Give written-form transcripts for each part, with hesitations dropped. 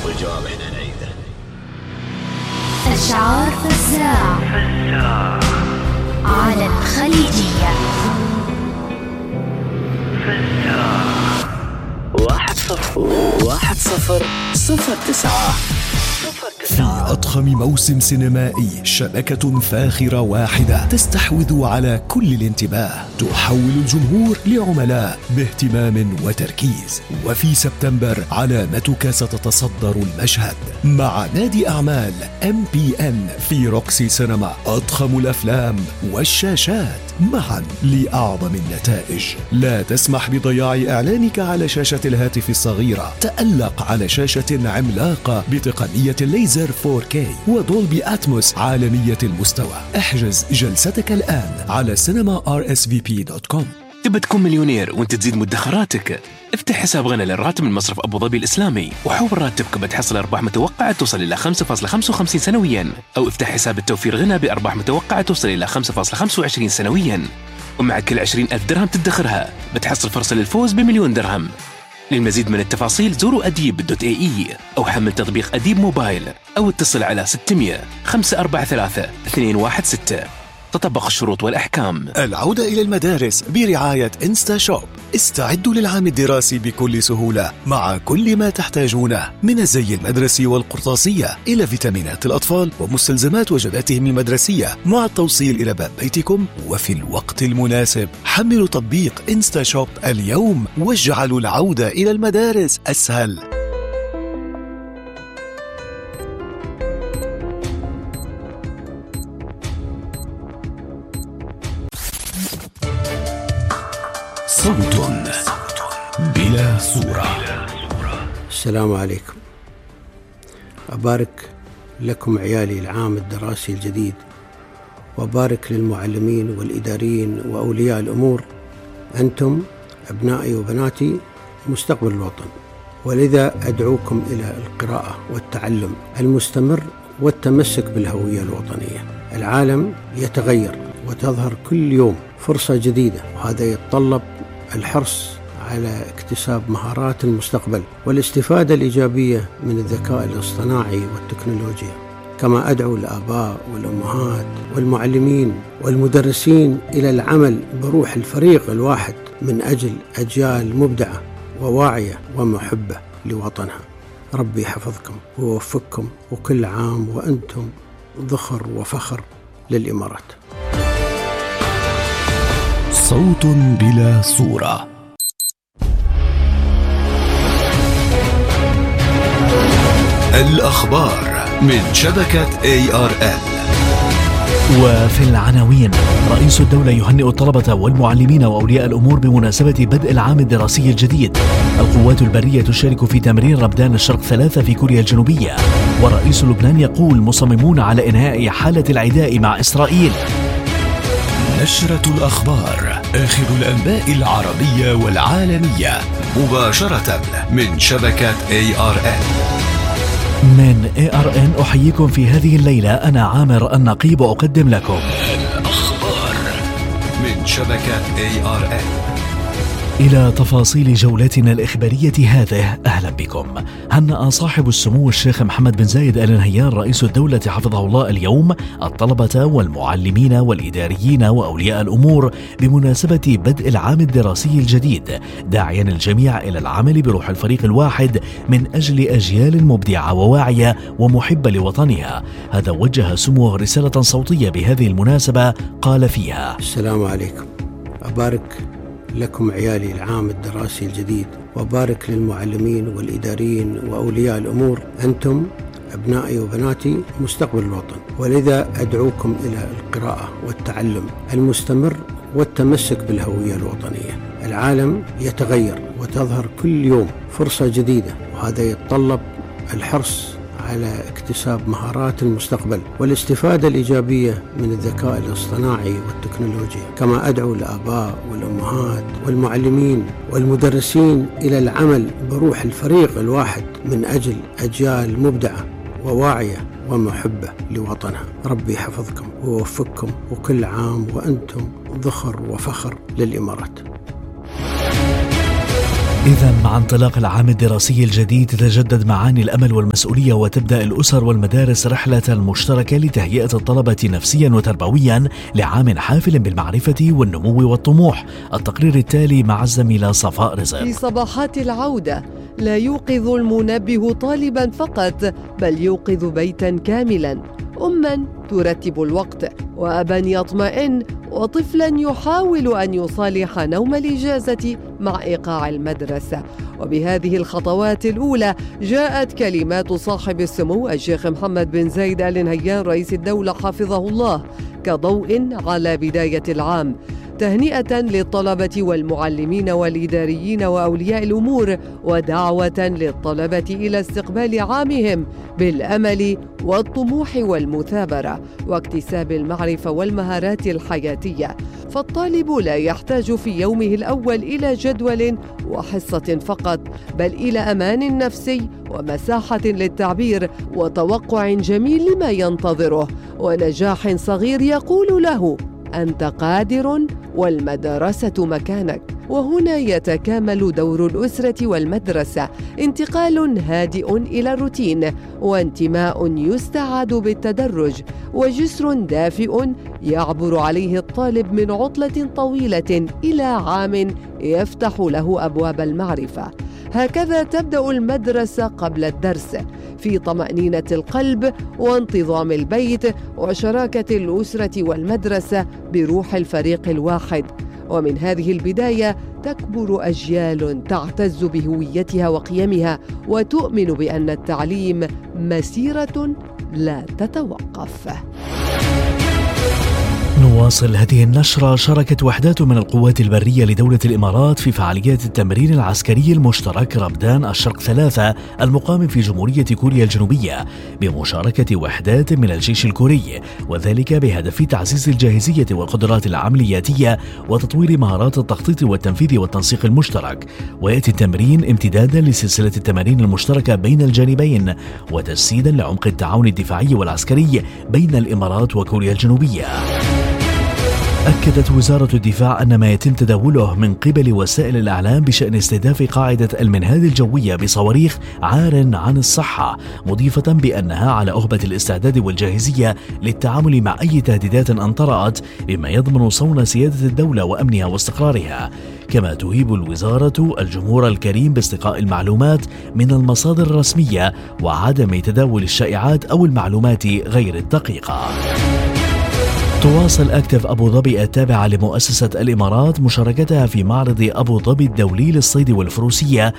والجواب احنا نعيده. أشعار فزاع على الخليجية. 1009. في أضخم موسم سينمائي، شبكة فاخرة واحدة تستحوذ على كل الانتباه، تحول الجمهور لعملاء باهتمام وتركيز. وفي سبتمبر علامتك ستتصدر المشهد مع نادي أعمال MPN في روكسي سينما. أضخم الأفلام والشاشات معا لأعظم النتائج. لا تسمح بضياع إعلانك على شاشة الهاتف الصغيرة. تألق على شاشة عملاقة بتقنية الليزر 4K ودولبي أتموس عالمية المستوى. احجز جلستك الآن على cinema.rsvp.com. تبى تكون مليونير وانت تزيد مدخراتك؟ افتح حساب غنى للراتب من مصرف أبو ظبي الإسلامي وحول راتبك بتحصل أرباح متوقعة توصل إلى 5.55 سنويا، أو افتح حساب التوفير غنى بأرباح متوقعة توصل إلى 5.25 سنويا، ومع كل 20,000 درهم تدخرها بتحصل فرصة للفوز ب1,000,000 درهم. للمزيد من التفاصيل زوروا أديب.ae أو حمل تطبيق أديب موبايل أو اتصل على 600 543 216. تطبق الشروط والأحكام. العودة إلى المدارس برعاية إنستا شوب. استعدوا للعام الدراسي بكل سهولة مع كل ما تحتاجونه من الزي المدرسي والقرطاسية إلى فيتامينات الأطفال ومستلزمات وجباتهم المدرسية مع التوصيل إلى باب بيتكم وفي الوقت المناسب. حملوا تطبيق إنستا شوب اليوم واجعلوا العودة إلى المدارس أسهل. صوت بلا صورة. السلام عليكم. أبارك لكم عيالي العام الدراسي الجديد، وأبارك للمعلمين والإداريين وأولياء الأمور. أنتم أبنائي وبناتي مستقبل الوطن، ولذا أدعوكم إلى القراءة والتعلم المستمر والتمسك بالهوية الوطنية. العالم يتغير وتظهر كل يوم فرصة جديدة، وهذا يتطلب الحرص على اكتساب مهارات المستقبل والاستفادة الإيجابية من الذكاء الاصطناعي والتكنولوجيا. كما أدعو الآباء والأمهات والمعلمين والمدرسين إلى العمل بروح الفريق الواحد من أجل أجيال مبدعة وواعية ومحبة لوطنها. ربي يحفظكم ويوفقكم، وكل عام وأنتم ذخر وفخر للإمارات. صوت بلا صورة. الأخبار من شبكة ARN. وفي العناوين: رئيس الدولة يهنئ الطلبة والمعلمين وأولياء الأمور بمناسبة بدء العام الدراسي الجديد. القوات البرية تشارك في تمرين رمضان الشرق 3 في كوريا الجنوبية. ورئيس لبنان يقول مصممون على إنهاء حالة العداء مع إسرائيل. نشرة الأخبار، آخر الأنباء العربية والعالمية مباشرة من شبكة ARN. من ARN أحييكم في هذه الليلة. أنا عامر النقيب أقدم لكم الأخبار من شبكة ARN. إلى تفاصيل جولتنا الإخبارية هذه، أهلا بكم. هنأ صاحب السمو الشيخ محمد بن زايد آل نهيان رئيس الدولة حفظه الله اليوم الطلبة والمعلمين والإداريين وأولياء الأمور بمناسبة بدء العام الدراسي الجديد، داعيا الجميع إلى العمل بروح الفريق الواحد من أجل أجيال مبدعة وواعية ومحبة لوطنها. هذا وجه سموه رسالة صوتية بهذه المناسبة قال فيها: السلام عليكم. أبارك لكم عيالي العام الدراسي الجديد، وأبارك للمعلمين والإداريين وأولياء الأمور. أنتم أبنائي وبناتي مستقبل الوطن، ولذا أدعوكم إلى القراءة والتعلم المستمر والتمسك بالهوية الوطنية. العالم يتغير وتظهر كل يوم فرصة جديدة، وهذا يتطلب الحرص على اكتساب مهارات المستقبل والاستفادة الإيجابية من الذكاء الاصطناعي والتكنولوجيا. كما أدعو الآباء والأمهات والمعلمين والمدرسين إلى العمل بروح الفريق الواحد من أجل أجيال مبدعة وواعية ومحبة لوطنها. ربي يحفظكم ويوفقكم، وكل عام وأنتم ذخر وفخر للإمارات. إذا مع انطلاق العام الدراسي الجديد تتجدد معاني الأمل والمسؤولية، وتبدأ الأسر والمدارس رحلة مشتركة لتهيئة الطلبة نفسيا وتربويا لعام حافل بالمعرفة والنمو والطموح. التقرير التالي مع الزميلة صفاء رزق. في صباحات العودة لا يوقظ المنبه طالبا فقط، بل يوقظ بيتا كاملا، أما ترتب الوقت، وأبا يطمئن، وطفلا يحاول أن يصالح نوم الإجازة مع إيقاع المدرسة. وبهذه الخطوات الأولى جاءت كلمات صاحب السمو الشيخ محمد بن زايد آل نهيان رئيس الدولة حفظه الله كضوء على بداية العام، تهنئة للطلبة والمعلمين والإداريين وأولياء الأمور، ودعوة للطلبة إلى استقبال عامهم بالأمل والطموح والمثابرة واكتساب المعرفة والمهارات الحياتية. فالطالب لا يحتاج في يومه الأول إلى جدول وحصة فقط، بل إلى أمان نفسي ومساحة للتعبير وتوقع جميل لما ينتظره، ونجاح صغير يقول له أنت قادر والمدرسة مكانك. وهنا يتكامل دور الأسرة والمدرسة، انتقال هادئ إلى الروتين، وانتماء يستعاد بالتدرج، وجسر دافئ يعبر عليه الطالب من عطلة طويلة إلى عام يفتح له أبواب المعرفة. هكذا تبدأ المدرسة قبل الدرس في طمأنينة القلب وانتظام البيت وشراكة الأسرة والمدرسة بروح الفريق الواحد. ومن هذه البداية تكبر أجيال تعتز بهويتها وقيمها، وتؤمن بأن التعليم مسيرة لا تتوقف. نواصل هذه النشرة. شاركت وحدات من القوات البرية لدولة الإمارات في فعاليات التمرين العسكري المشترك رمضان الشرق 3 المقام في جمهورية كوريا الجنوبية بمشاركة وحدات من الجيش الكوري، وذلك بهدف تعزيز الجاهزية والقدرات العملياتية وتطوير مهارات التخطيط والتنفيذ والتنسيق المشترك. ويأتي التمرين امتدادا لسلسلة التمارين المشتركة بين الجانبين وتجسيدا لعمق التعاون الدفاعي والعسكري بين الإمارات وكوريا الجنوبية. أكدت وزارة الدفاع أن ما يتم تداوله من قبل وسائل الإعلام بشأن استهداف قاعدة المنهاد الجوية بصواريخ عار عن الصحة، مضيفة بأنها على أهبة الاستعداد والجاهزية للتعامل مع أي تهديدات أن طرأت، بما يضمن صون سيادة الدولة وأمنها واستقرارها. كما تهيب الوزارة الجمهور الكريم باستقاء المعلومات من المصادر الرسمية وعدم تداول الشائعات أو المعلومات غير الدقيقة. تواصل أكتيف أبو ظبي التابعة لمؤسسة الإمارات مشاركتها في معرض أبو ظبي الدولي للصيد والفروسية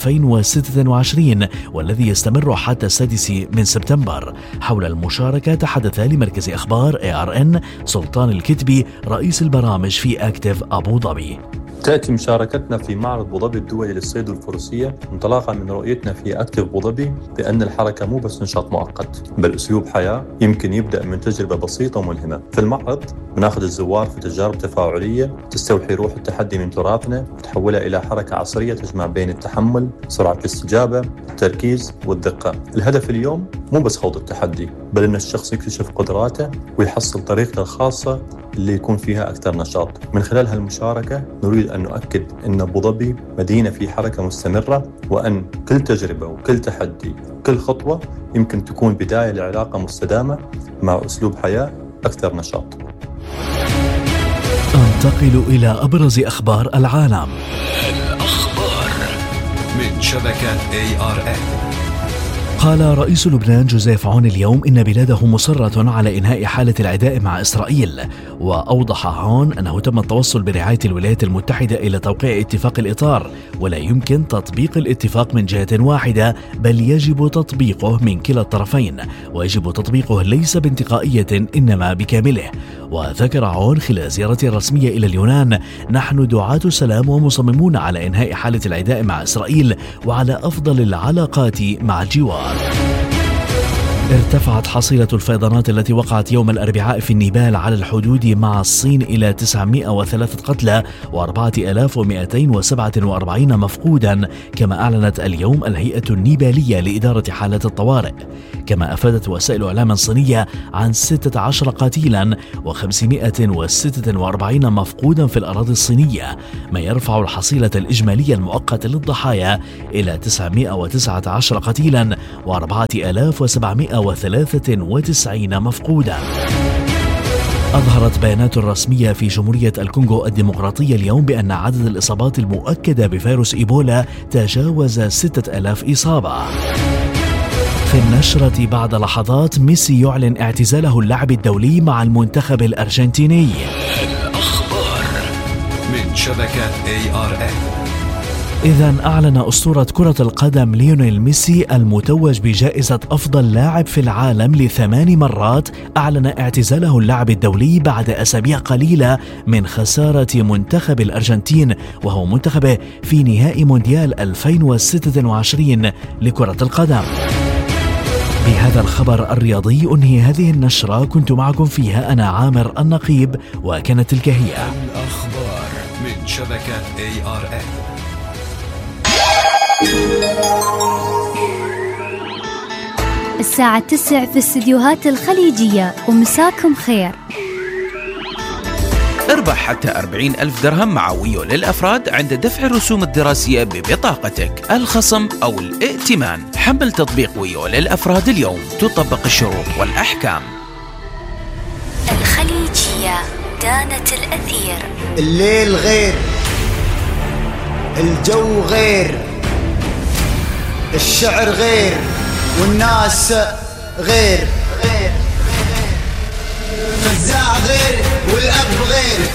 2026 والذي يستمر حتى 6 من سبتمبر. حول المشاركة تحدث لمركز أخبار ARN سلطان الكتبي رئيس البرامج في أكتيف أبو ظبي. تأتي مشاركتنا في معرض أبو ظبي الدولي للصيد والفروسية انطلاقا من رؤيتنا في أكتيف أبو ظبي بأن الحركة مو بس نشاط مؤقت، بل أسلوب حياة يمكن يبدأ من تجربة بسيطة وملهمة. في المعرض بناخذ الزوار في تجارب تفاعلية تستوحي روح التحدي من تراثنا وتحولها إلى حركة عصرية تجمع بين التحمل، سرعة الاستجابة، التركيز والدقة. الهدف اليوم مو بس خوض التحدي، بل أن الشخص يكتشف قدراته ويحصل طريقته الخاصة اللي يكون فيها أكثر نشاط. من خلال هالمشاركة نريد أن نؤكد أن أبو ظبي مدينة في حركة مستمرة، وأن كل تجربة وكل تحدي وكل خطوة يمكن تكون بداية لعلاقة مستدامة مع أسلوب حياة أكثر نشاط. انتقل إلى أبرز أخبار العالم. الأخبار من شبكة ARN. قال رئيس لبنان جوزيف عون اليوم إن بلاده مصرة على إنهاء حالة العداء مع إسرائيل، وأوضح عون أنه تم التوصل برعاية الولايات المتحدة إلى توقيع اتفاق الإطار، ولا يمكن تطبيق الاتفاق من جهة واحدة، بل يجب تطبيقه من كلا الطرفين، ويجب تطبيقه ليس بانتقائية إنما بكامله. وذكر عون خلال زيارته الرسمية إلى اليونان: نحن دعاة السلام ومصممون على إنهاء حالة العداء مع إسرائيل وعلى أفضل العلاقات مع الجوار. ارتفعت حصيلة الفيضانات التي وقعت يوم الأربعاء في النيبال على الحدود مع الصين إلى 903 قتلى و4247 مفقودا، كما أعلنت اليوم الهيئة النيبالية لإدارة حالات الطوارئ. كما أفادت وسائل إعلام صينية عن 16 قتيلا و546 مفقودا في الأراضي الصينية، ما يرفع الحصيلة الإجمالية المؤقتة للضحايا إلى 919 قتيلا و4793 مفقودا. أظهرت بيانات رسمية في جمهورية الكونغو الديمقراطية اليوم بأن عدد الإصابات المؤكدة بفيروس إيبولا تجاوز 6000 إصابة. في النشرة بعد لحظات، ميسي يعلن اعتزاله اللعب الدولي مع المنتخب الأرجنتيني. الأخبار من شبكة ARN. إذن أعلن أسطورة كرة القدم ليونيل ميسي المتوج بجائزة أفضل لاعب في العالم ل8 مرات أعلن اعتزاله اللعب الدولي بعد أسابيع قليلة من خسارة منتخب الأرجنتين وهو منتخبه في نهائي مونديال 2026 لكرة القدم. بهذا الخبر الرياضي أنهي هذه النشرة، كنت معكم فيها أنا عامر النقيب، وكانت تلك هي الأخبار من شبكة ARN. الساعة 9 في استديوهات الخليجية، ومساكم خير. اربح حتى 40,000 درهم مع ويو للأفراد عند دفع الرسوم الدراسية ببطاقتك، الخصم أو الائتمان. حمل تطبيق ويو للأفراد اليوم، تطبق الشروط والأحكام. الخليجية دانت الأثير. الليل غير، الجو غير، الشعر غير، والناس غير، فزاع غير، والأب غير.